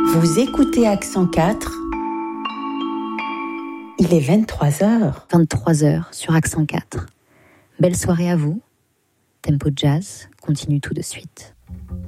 Vous écoutez Accent 4. Il est 23h. 23h sur Accent 4. Belle soirée à vous. Tempo Jazz continue tout de suite.